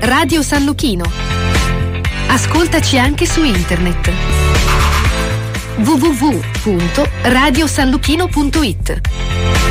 Radio San Luchino. Ascoltaci anche su internet. www.radiosanluchino.it